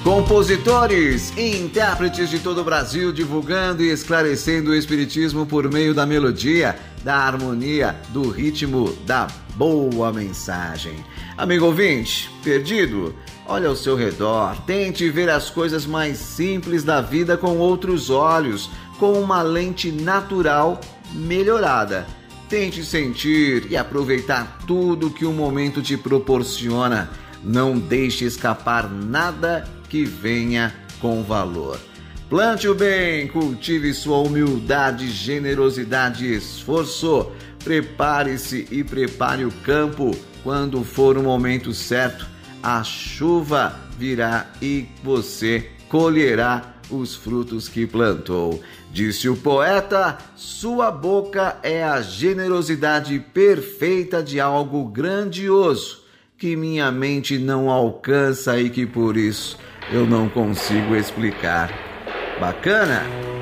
Compositores e intérpretes de todo o Brasil divulgando e esclarecendo o espiritismo por meio da melodia, da harmonia, do ritmo, da boa mensagem. Amigo ouvinte, perdido? Olha ao seu redor, tente ver as coisas mais simples da vida com outros olhos, com uma lente natural melhorada. Tente sentir e aproveitar tudo que o momento te proporciona. Não deixe escapar nada que venha com valor. Plante o bem, cultive sua humildade, generosidade e esforço. Prepare-se e prepare o campo. Quando for o momento certo, a chuva virá e você colherá os frutos que plantou. Disse o poeta, sua boca é a generosidade perfeita de algo grandioso que minha mente não alcança e que por isso eu não consigo explicar. Bacana?